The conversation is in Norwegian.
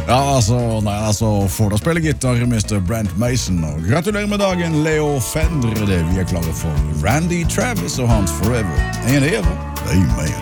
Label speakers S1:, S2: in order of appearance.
S1: Ja, altså, får da spille gitar, Mr. Brent Mason, og gratulerer med dagen, Leo Fendre. Vi klare for Randy Travis og hans Forever and Ever. Amen.